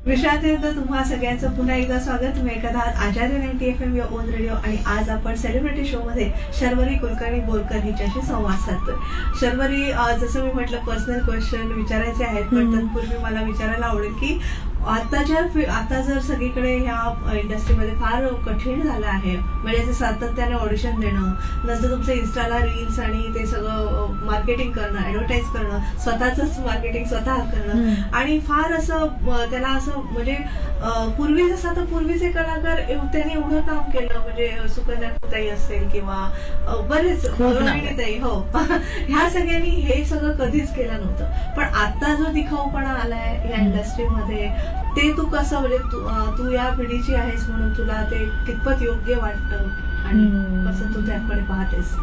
विश्रांतीनंतर तुम्हा सगळ्यांचं पुन्हा एकदा स्वागत. तुम्ही ऐकत आहात आचार्य 90 FM युअर ओन रेडिओ आणि आज आपण सेलिब्रिटी शो मध्ये शर्वरी कुलकर्णी बोरकर हिच्याशी संवाद साधतोय. शर्वरी, जसं मी म्हटलं पर्सनल क्वेश्चन विचारायचे आहेत, पण तत्पूर्वी मला विचारायला आवडेल की आता जर सगळीकडे ह्या इंडस्ट्रीमध्ये फार कठीण झालं आहे, म्हणजे सातत्याने ऑडिशन देणं, नंतर तुमचं इन्स्टाला रील्स आणि ते सगळं मार्केटिंग करणं, ऍडव्हर्टाईज करणं, स्वतःच मार्केटिंग स्वतः करणं, आणि फार असं त्याला असं म्हणजे पूर्वी जसं आता पूर्वीचे कलाकार त्यांनी एवढं काम केलं, म्हणजे सुकन्या ताई असेल किंवा बरेच रोहिणीताई, हो, ह्या सगळ्यांनी हे सगळं कधीच केलं नव्हतं. पण आता जो दिखाऊपणा आलाय या इंडस्ट्रीमध्ये, ते तू कसं, म्हणजे तू या पिढीची आहेस म्हणून तुला ते कितपत योग्य वाटतं आणि कसं तू त्याकडे पाहतेस?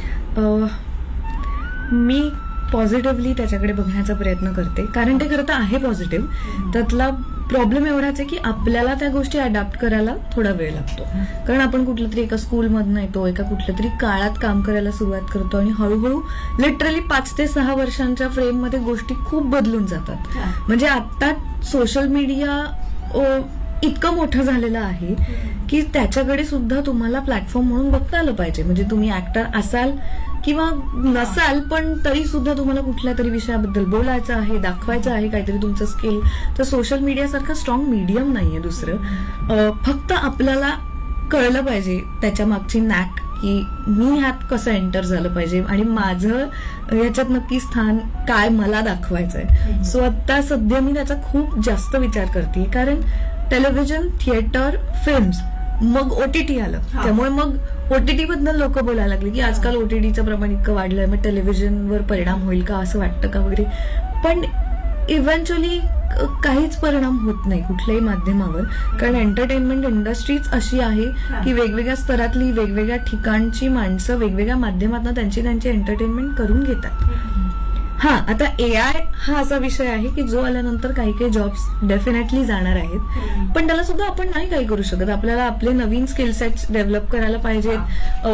मी पॉझिटिव्हली त्याच्याकडे बघण्याचा प्रयत्न करते, कारण ते खरं तर आहे पॉझिटिव्ह. त्यातला प्रॉब्लेम एवढाच आहे की आपल्याला त्या गोष्टी अडॅप्ट करायला थोडा वेळ लागतो, कारण आपण कुठलं तरी एका स्कूलमधनं येतो, एका कुठल्या तरी काळात काम करायला सुरुवात करतो आणि हळूहळू लिटरली 5 ते 6 वर्षांच्या फ्रेममध्ये गोष्टी खूप बदलून जातात. म्हणजे आता सोशल मीडिया इतकं मोठं झालेलं आहे की त्याच्याकडे सुद्धा तुम्हाला प्लॅटफॉर्म म्हणून बघता आलं पाहिजे. म्हणजे तुम्ही ऍक्टर असाल किंवा नसाल, पण तरी सुद्धा तुम्हाला कुठल्या तरी विषयाबद्दल बोलायचं आहे, दाखवायचं आहे काहीतरी तुमचं स्किल, तर सोशल मीडियासारखं स्ट्रॉंग मीडियम नाहीये दुसरं. फक्त आपल्याला कळलं पाहिजे त्याच्या मागची नॅक, की मी ह्यात कसं एंटर झालं पाहिजे आणि माझं ह्याच्यात नक्की स्थान काय मला दाखवायचंय. सो आता सध्या मी त्याचा खूप जास्त विचार करते, कारण टेलिव्हिजन, थिएटर, फिल्म्स, मग ओटीटी आलं, त्यामुळे मग ओटीटी बद्दल लोक बोलायला लागले की आजकाल ओटीटीचं प्रमाण इतकं वाढलंय, मग टेलिव्हिजनवर परिणाम होईल का असं वाटतं का वगैरे. पण इव्हेंच्युअली काहीच परिणाम होत नाही कुठल्याही माध्यमावर, कारण एंटरटेनमेंट इंडस्ट्रीच अशी आहे की वेगवेगळ्या स्तरातली, वेगवेगळ्या ठिकाणची माणसं वेगवेगळ्या माध्यमातून त्यांची एंटरटेनमेंट करून घेतात. हा, आता एआय हा असा विषय आहे की जो आल्यानंतर काही काही जॉब्स डेफिनेटली जाणार आहेत, पण त्याला सुद्धा आपण नाही काही करू शकत. आपल्याला आपले नवीन स्किल सेट्स डेव्हलप करायला पाहिजेत,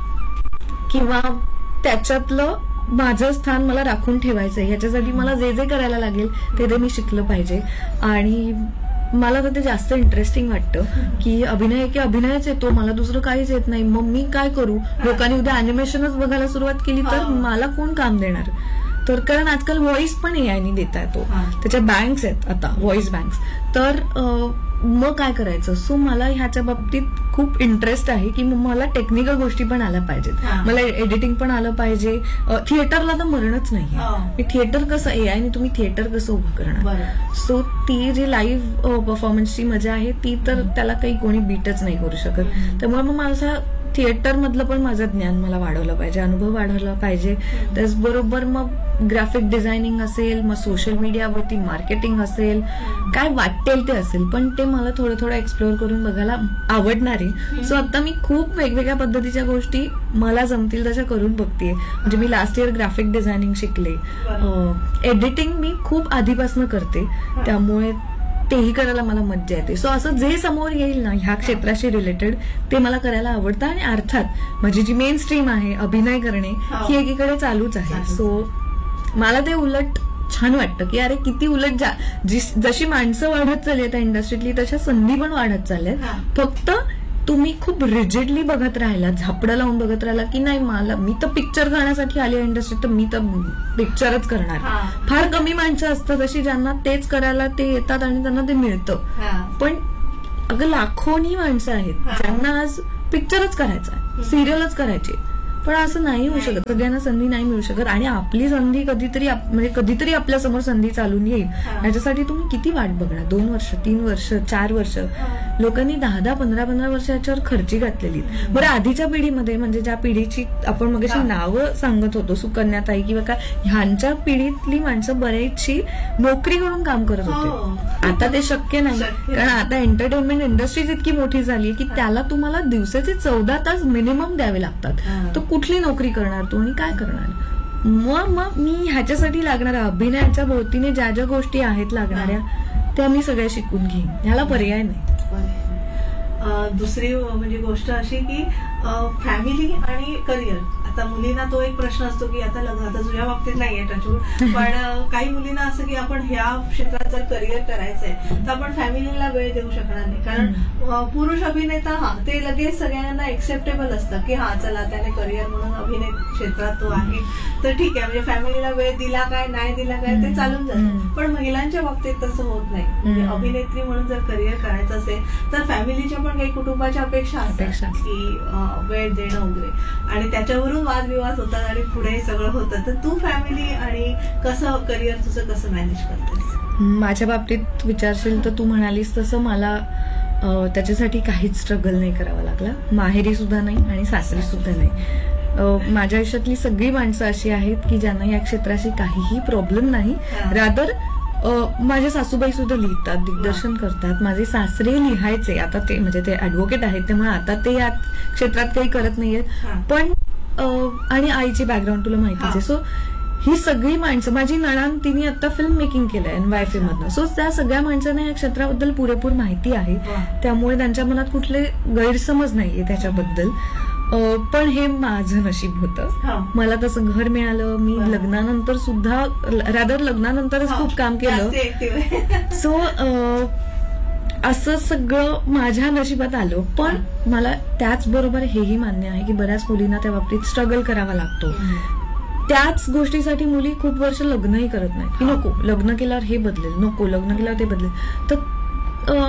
किंवा त्याच्यातलं माझं स्थान मला राखून ठेवायचंय, ह्याच्यासाठी मला जे जे करायला लागेल ते मी शिकलं पाहिजे. आणि मला तर ते जास्त इंटरेस्टिंग वाटतं की अभिनयच येतो, मला दुसरं काहीच येत नाही, मग मी काय करू? लोकांनी उद्या अॅनिमेशनच बघायला सुरुवात केली तर मला कोण काम देणार? तर कारण आजकाल व्हॉइस पण एआयनी देता येतो, त्याच्या बँक्स आहेत आता, व्हॉइस बँक्स. तर मग काय करायचं? सो मला ह्याच्या बाबतीत खूप इंटरेस्ट आहे की मला टेक्निकल गोष्टी पण आल्या पाहिजेत, मला एडिटिंग पण आलं पाहिजे. थिएटरला तर मरणच नाही, थिएटर कसं एआयने तुम्ही थिएटर कसं उभं करणार? सो ती जी लाईव्ह परफॉर्मन्सची मजा आहे ती तर त्याला काही कोणी बीटच नाही करू शकत. त्यामुळे मग माझा थिएटर मधलं पण माझं ज्ञान मला वाढवलं पाहिजे, अनुभव वाढवला पाहिजे. त्याचबरोबर मग ग्राफिक डिझायनिंग असेल, मग सोशल मीडियावरती मार्केटिंग असेल, काय वाटेल ते असेल, पण ते मला थोडं थोडं एक्सप्लोअर करून बघायला आवडणार आहे. सो आता मी खूप वेगवेगळ्या पद्धतीच्या गोष्टी मला जमतील तशा करून बघतेय. म्हणजे मी लास्ट इयर ग्राफिक डिझायनिंग शिकले, एडिटिंग मी खूप आधीपासून करते, त्यामुळे तेही करायला मला मज्जा येते. सो असं जे समोर येईल ना ह्या क्षेत्राशी रिलेटेड ते मला करायला आवडतं. आणि अर्थात माझी जी मेन स्ट्रीम आहे अभिनय करणे ही एकीकडे चालूच आहे. सो मला ते उलट छान वाटतं की अरे किती उलट जशी माणसं वाढत चालली त्या इंडस्ट्रीतली तशा संधी पण वाढत चालल्यात. फक्त तुम्ही खूप रिजिडली बघत राहिला, झापडं लावून बघत राहिला की नाही मी तर पिक्चर करण्यासाठी आली इंडस्ट्रीत, तर मी तर पिक्चरच करणार. फार कमी माणसं असतात अशी ज्यांना तेच करायला ते येतात आणि त्यांना ते मिळतं. पण अगं लाखोनी माणसं आहेत ज्यांना आज पिक्चरच करायचा आहे, सिरियलच करायची, पण असं नाही होऊ शकत. सगळ्यांना संधी नाही मिळू शकत. आणि आपली संधी कधीतरी आपल्या समोर संधी चालून येईल, याच्यासाठी तुम्ही किती वाट बघणार? 2 वर्ष, 3 वर्ष, 4 वर्ष? लोकांनी 10-10, 15-15 वर्ष याच्यावर खर्ची घातलेली. बरं, आधीच्या पिढीमध्ये, म्हणजे ज्या पिढीची आपण मगाशी नावं सांगत होतो, सुकन्या ताई किंवा काय, ह्यांच्या पिढीतली माणसं बरेचशी नोकरी करून काम करत होते. आता ते शक्य नाही, कारण आता एंटरटेनमेंट इंडस्ट्रीज इतकी मोठी झाली की त्याला तुम्हाला दिवसाचे 14 तास मिनिमम द्यावे लागतात. तर कुठली नोकरी करणार तू आणि काय करणार? मग मी ह्याच्यासाठी लागणाऱ्या अभिनयाच्या भोवतीने ज्या ज्या गोष्टी आहेत लागणाऱ्या त्या मी सगळ्या शिकून घेईन, ह्याला पर्याय नाही. दुसरी म्हणजे गोष्ट अशी की फॅमिली आणि करिअर, आता मुलींना तो एक प्रश्न असतो की आता लग्न, आता तुझ्या बाबतीत नाहीये टचवूड, पण काही मुलींना असं की आपण ह्या क्षेत्रात जर करिअर करायचंय तर आपण फॅमिलीला वेळ देऊ शकणार नाही, कारण पुरुष अभिनेता ते लगेच सगळ्यांना एक्सेप्टेबल असतं की चला त्याने करिअर म्हणून अभिनय क्षेत्रात तो आहे तर ठीक आहे, म्हणजे फॅमिलीला वेळ दिला काय नाही दिला काय ते चालून जातं. पण महिलांच्या बाबतीत तसं होत नाही. म्हणजे अभिनेत्री म्हणून जर करिअर करायचं असेल तर फॅमिलीच्या पण काही कुटुंबाच्या अपेक्षा असतात की वेळ देणं वगैरे, आणि त्याच्यावरून वादविवाद होतात आणि पुढे सगळं होतं. तर तू फॅमिली आणि कसं करिअर तुझं कसं मॅनेज करतेस? माझ्या बाबतीत विचारशील तर तू म्हणालीस तसं मला त्याच्यासाठी काहीच स्ट्रगल नाही करावा लागला. माहेरी सुद्धा नाही आणि सासरी सुद्धा नाही. माझ्या आयुष्यातली सगळी माणसं अशी आहेत की ज्यांना या क्षेत्राशी काहीही प्रॉब्लेम नाही. रादर माझे सासूबाई सुद्धा लिहितात, दिग्दर्शन करतात. माझे सासरे लिहायचे, आता ते म्हणजे ते ऍडव्होकेट आहेत त्यामुळे आता ते या क्षेत्रात काही करत नाहीयेत, पण आणि आईची बॅकग्राऊंड तुला माहितीच आहे. सो ही सगळी माणसं, माझी नणान तिने आता फिल्म मेकिंग केलंय NYFA मधनं. सो त्या सगळ्या माणसांना या क्षेत्राबद्दल पुरेपूर माहिती आहे, त्यामुळे त्यांच्या मनात कुठले गैरसमज नाहीये त्याच्याबद्दल. पण हे माझं नशीब होतं, मला तसं घर मिळालं. मी लग्नानंतर सुद्धा, रादर लग्नानंतरच खूप काम केलं. सो असं सगळं माझ्या नशिबात आलं. पण मला त्याचबरोबर हेही मान्य आहे की बऱ्याच मुलींना त्या बाबतीत स्ट्रगल करावा लागतो. त्याच गोष्टीसाठी मुली खूप वर्ष लग्नही करत नाही की नको लग्न केल्यावर हे बदलेल, नको लग्न केल्यावर ते बदलेल. तर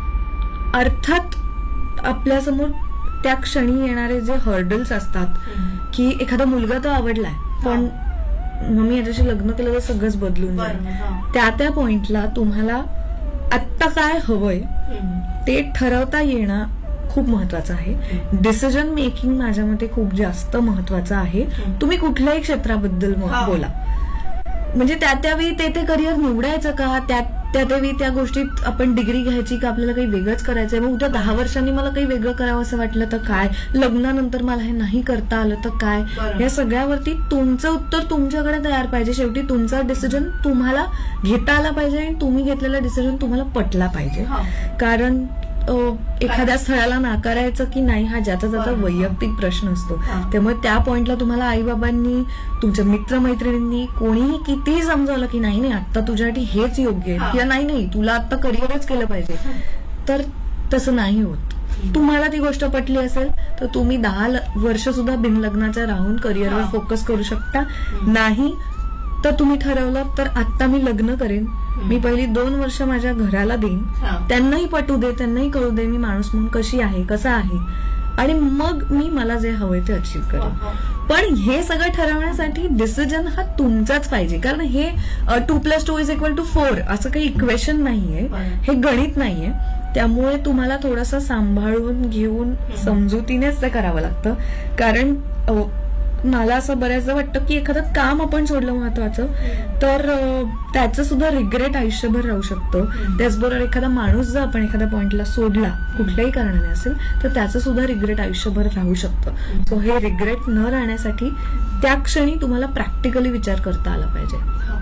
अर्थात आपल्यासमोर त्या क्षणी येणारे जे हर्डल्स असतात की एखादा मुलगा तर आवडलाय पण मग मी याच्याशी लग्न केलं तर सगळंच बदलून जाईल. त्या पॉइंटला तुम्हाला आत्ता काय हवंय ते ठरवता येणं खूप महत्वाचं आहे. डिसिजन मेकिंग माझ्या मते खूप जास्त महत्वाचं आहे. तुम्ही कुठल्याही क्षेत्राबद्दल बोला, म्हणजे त्यावेळी ते करिअर निवडायचं का, त्यावेळी त्या गोष्टीत आपण डिग्री घ्यायची का, आपल्याला काही वेगळंच करायचंय. मग उद्या 10 वर्षांनी मला काही वेगळं करावं असं वाटलं तर काय, लग्नानंतर मला हे नाही करता आलं तर काय, या सगळ्यावरती तुमचं उत्तर तुमच्याकडे तयार पाहिजे. शेवटी तुमचा डिसिजन तुम्हाला घेता आला पाहिजे आणि तुम्ही घेतलेला डिसिजन तुम्हाला पटला पाहिजे. कारण एखाद्या स्थळाला नाकारायचं की नाही हा ज्याचा त्याचा वैयक्तिक प्रश्न असतो. त्यामुळे त्या पॉइंटला तुम्हाला आईबाबांनी, तुमच्या मित्रमैत्रिणींनी, कोणीही कितीही समजावलं की नाही आता तुझ्यासाठी हेच योग्य आहे किंवा नाही तुला आता करिअरच केलं पाहिजे, तर तसं नाही होत. तुम्हाला ती गोष्ट पटली असेल तर तुम्ही 10 वर्ष सुद्धा बिनलग्नाच्या राहून करिअरवर फोकस करू शकता. नाही तर तुम्ही ठरवलं तर आता मी लग्न करेन, मी पहिली 2 वर्ष माझ्या घराला देईन, त्यांनाही पटू दे, त्यांनाही कळू दे मी माणूस म्हणून कशी आहे, कसा आहे, आणि मग मी मला जे हवंय ते अचीव करेन. पण हे सगळं ठरवण्यासाठी डिसिजन हा तुमचाच पाहिजे. कारण हे 2+2=4 असं काही इक्वेशन नाहीये, हे गणित नाहीये. त्यामुळे तुम्हाला थोडंसं सांभाळून घेऊन समजुतीनेच ते करावं लागतं. कारण मला असं बऱ्याचदा वाटतं की एखादं काम आपण सोडलं महत्वाचं तर त्याचं सुद्धा रिग्रेट आयुष्यभर राहू शकतं. त्याचबरोबर एखादा माणूस जर आपण एखाद्या पॉइंटला सोडला कुठल्याही कारणाने असेल तर त्याचं सुद्धा रिग्रेट आयुष्यभर राहू शकतं. सो हे रिग्रेट न राहण्यासाठी त्या क्षणी तुम्हाला प्रॅक्टिकली विचार करता आला पाहिजे.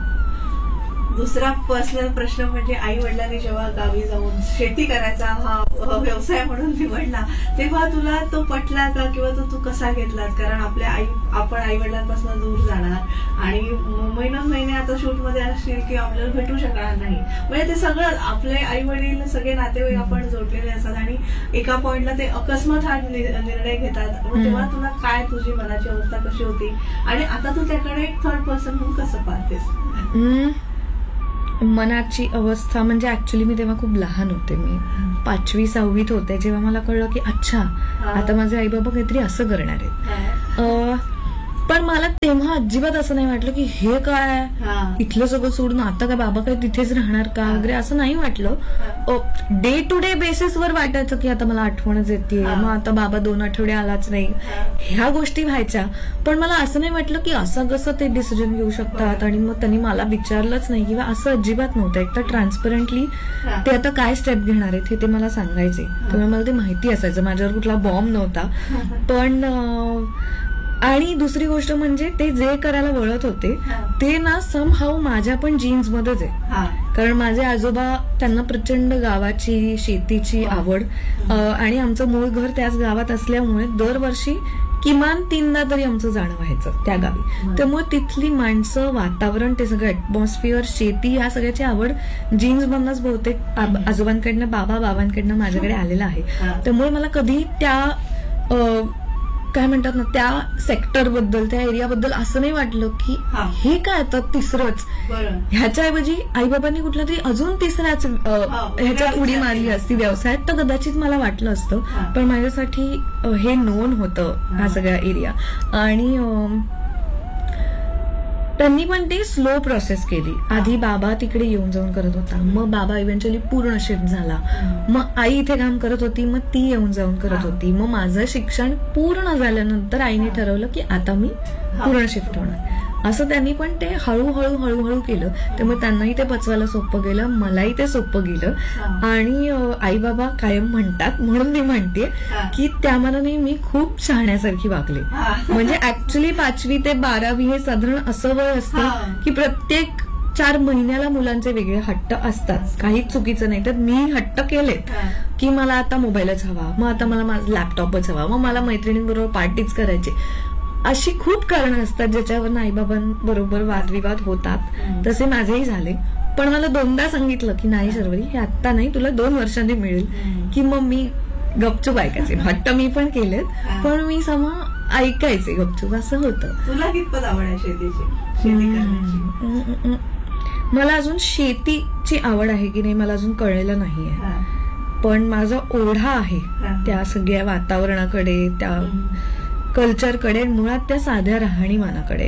दुसरा पर्सनल प्रश्न म्हणजे आई वडिलांनी जेव्हा गावी जाऊन शेती करायचा हा व्यवसाय म्हणून निवडला तेव्हा तुला तो पटला का, किंवा तू कसा घेतलास? कारण आपण आई वडिलांपासून दूर जाणार आणि महिने आता शूटमध्ये असतील की आपल्याला भेटू शकणार नाही, म्हणजे ते सगळं आपले आई वडील सगळे नातेवाईक आपण जोडलेले असतात आणि एका पॉइंटला ते अकस्मात हा निर्णय घेतात. तेव्हा तुला काय, तुझी मनाची अवस्था कशी होती आणि आता तू त्याकडे एक थर्ड पर्सन म्हणून कसं पाहतेस? मनाची अवस्था म्हणजे ऍक्च्युली मी तेव्हा खूप लहान होते, मी 5वी-6वीत होते जेव्हा मला कळलं की अच्छा आता माझे आई बाबा काहीतरी असं करणार आहेत. पण मला तेव्हा अजिबात असं नाही वाटलं की हे काय इथलं सगळं सोडून आता काय बाबा काय तिथेच राहणार का वगैरे, असं नाही वाटलं. डे टू डे बेसिसवर वाटायचं की आता मला आठवणच येते, मग आता बाबा 2 आठवडे आलाच नाही, ह्या गोष्टी व्हायच्या. पण मला असं नाही वाटलं की असं कसं ते डिसिजन घेऊ शकतात आणि मग त्यांनी मला विचारलंच नाही किंवा असं अजिबात नव्हतं. एक तर ट्रान्सपरंटली ते आता काय स्टेप घेणार आहेत हे ते मला सांगायचे, त्यामुळे मला ते माहिती असायचं, माझ्यावर कुठला बॉम्ब नव्हता. पण आणि दुसरी गोष्ट म्हणजे ते जे करायला वळत होते ते ना समहाऊ माझ्या पण जीन्स मध्येच आहे. कारण माझे आजोबा, त्यांना प्रचंड गावाची शेतीची आवड आणि आमचं मूळ घर त्याच गावात असल्यामुळे दरवर्षी किमान 3दा तरी आमचं जाणं व्हायचं त्या गावी. त्यामुळे तिथली माणसं, वातावरण, ते सगळं ऍटमॉस्फिअर, शेती, या सगळ्याची आवड जीन्स मधनच बहुतेक आजोबांकडनं, बाबांकडनं माझ्याकडे आलेलं आहे. त्यामुळे मला कधी त्या काय म्हणतात ना, त्या सेक्टर बद्दल, त्या एरिया बद्दल असं नाही वाटलं की हे काय आता तिसरंच. ह्याच्याऐवजी आईबाबांनी कुठला तरी अजून तिसऱ्याच ह्याच्यात उडी मारली असती व्यवसायात, तर कदाचित मला वाटलं असतं. पण माझ्यासाठी हे नोन होतं हा सगळा एरिया. आणि त्यांनी पण ती स्लो प्रोसेस केली. आधी बाबा तिकडे येऊन जाऊन करत होता, मग बाबा इव्हेंच्युअली पूर्ण शिफ्ट झाला, मग आई इथे काम करत होती, मग ती येऊन जाऊन करत होती. मग माझं शिक्षण पूर्ण झाल्यानंतर आईने ठरवलं की आता मी पूर्ण शिफ्ट होणार. असं त्यांनी पण ते हळूहळू केलं. त्यामुळे त्यांनाही ते पचवायला सोपं गेलं, मलाही ते सोपं गेलं. आणि आई बाबा कायम म्हणतात, म्हणून मी म्हणते की त्या मनाने मी खूप शहाण्यासारखी वागले. म्हणजे ऍक्च्युली 5वी ते 12वी हे साधारण असं वय असतं की प्रत्येक 4 महिन्याला मुलांचे वेगळे हट्ट असतात. काहीच चुकीचं नाही. तर मी हट्ट केले की मला आता मोबाईलच हवा, मग आता मला माझा लॅपटॉपच हवा, मग मला मैत्रिणींबरोबर पार्टीच करायची. अशी खूप कारणं असतात ज्याच्यावर आईबाबांबरोबर वादविवाद होतात. तसे माझेही झाले. पण मला 2दा सांगितलं की नाही शर्वरी, हे आत्ता नाही, तुला 2 वर्षांनी मिळेल. की मग मी गपचूप ऐकायचे. हट्ट मी पण केलेत, पण मी ऐकायचे गपचूप. असं होतं. तुला कितपत आवड आहे शेती करण्याची? मला अजून शेतीची आवड आहे की नाही मला अजून कळलेलं नाहीये. पण माझा ओढा आहे त्या सगळ्या वातावरणाकडे, त्या कल्चरकडे, मुळात त्या साध्या राहणीमानाकडे.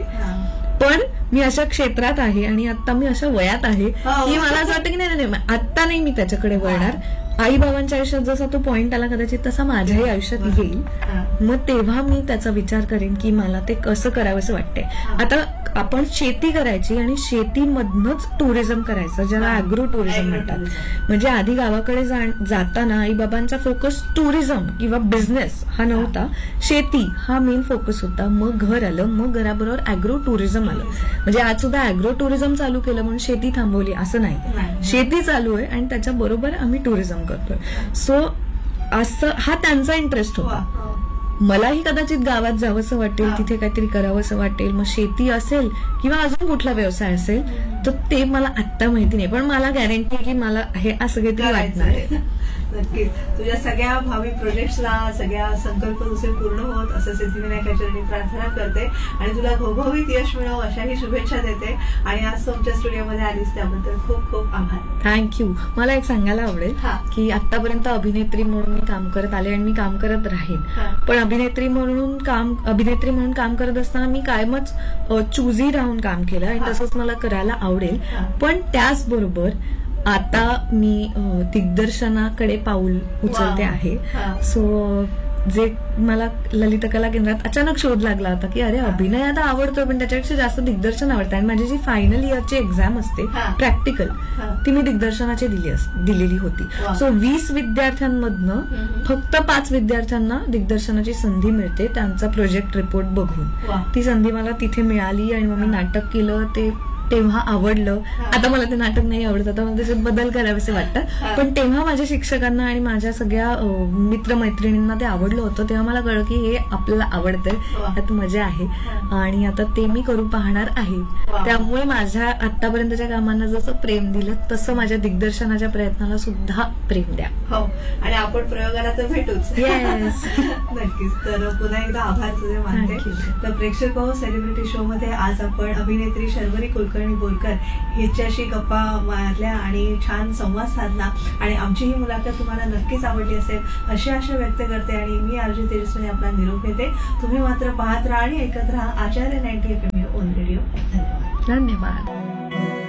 पण मी अशा क्षेत्रात आहे आणि आता मी अशा वयात आहे की मला असं वाटतं की नाही, आता नाही मी त्याच्याकडे वळणार. आई बाबांच्या आयुष्यात जसा तो पॉइंट आला कदाचित तसा माझ्याही आयुष्यात येईल. मग तेव्हा मी त्याचा विचार करेन की मला ते कसं करावंसं वाटतंय. आता आपण शेती करायची आणि शेतीमधनच टुरिझम करायचं, ज्याला अॅग्रो टुरिझम म्हणतात. म्हणजे आधी गावाकडे जाताना आई बाबांचा फोकस टुरिझम किंवा बिझनेस हा नव्हता, शेती हा मेन फोकस होता. मग घर आलं, मग घराबरोबर अॅग्रो टुरिझम आलं. म्हणजे आज सुद्धा अॅग्रो टुरिझम चालू केलं म्हणून शेती थांबवली असं नाही. शेती चालू आहे आणि त्याच्या बरोबर आम्ही टुरिझम करतोय. सो असं हा त्यांचा इंटरेस्ट होता. मलाही कदाचित गावात जावंसं वाटेल, तिथे काहीतरी करावंसं वाटेल. मग शेती असेल किंवा अजून कुठला व्यवसाय असेल तर ते मला आत्ता माहिती नाही, पण मला गॅरंटी की मला हे असं काहीतरी वाटणार आहे. नक्कीच तुझ्या सगळ्या भावी प्रोजेक्ट्सला, सगळ्या संकल्प तुझे पूर्ण होत असं सिद्धिविनायकाच्या चरणी प्रार्थना करते आणि तुला घवघवीत यश मिळव अशाही शुभेच्छा देते. आणि आज तुमच्या स्टुडिओमध्ये आलीस त्याबद्दल खूप खूप आभार. थँक्यू. मला एक सांगायला आवडेल की आतापर्यंत अभिनेत्री म्हणून मी काम करत आले आणि मी काम करत राहीन. पण अभिनेत्री म्हणून काम करत असताना मी कायमच चुजी राहून काम केलं आणि तसंच मला करायला आवडेल. पण त्याचबरोबर आता मी दिग्दर्शनाकडे पाऊल उचलते आहे. सो जे मला ललित कला केंद्रात अचानक शोध लागला होता की अरे अभिनय आता आवडतोय पण त्याच्यापेक्षा जास्त दिग्दर्शन आवडतं. आणि माझी जी फायनल इयरची एक्झाम असते प्रॅक्टिकल, ती मी दिग्दर्शनाची दिलेली होती. सो 20 विद्यार्थ्यांमधनं फक्त 5 विद्यार्थ्यांना दिग्दर्शनाची संधी मिळते त्यांचा प्रोजेक्ट रिपोर्ट बघून. ती संधी मला तिथे मिळाली आणि मग मी नाटक केलं. ते तेव्हा आवडलं. आता मला ते नाटक नाही आवडत, आता मला त्याच्यात बदल करावेसे वाटतात. पण तेव्हा माझ्या शिक्षकांना आणि माझ्या सगळ्या मित्रमैत्रिणींना ते आवडलं होतं. तेव्हा मला कळलं की हे आपल्याला आवडतंय, त्यात मजा आहे आणि आता ते मी करू पाहणार आहे. त्यामुळे माझ्या आतापर्यंतच्या कामांना जसं प्रेम दिलं तसं माझ्या दिग्दर्शनाच्या प्रयत्नाला सुद्धा प्रेम द्या. हो, आणि आपण प्रयोगाला तर भेटूच. नक्कीच. तर पुन्हा एकदा आभार तुझे मानते. तर प्रेक्षक सेलिब्रिटी शो मध्ये आज आपण अभिनेत्री शर्वरी कुलकर्णी बोरकर हिच्याशी गप्पा मारल्या आणि छान संवाद साधला. आणि आमची ही मुलाखत तुम्हाला नक्कीच आवडली असेल अशी आशा व्यक्त करते. आणि मी आरजे तेजस्विनी आपला निरोप घेते. तुम्ही मात्र पाहत राहा आणि ऐकत राहा आचार्य 90 FM ओन रेडिओ. धन्यवाद.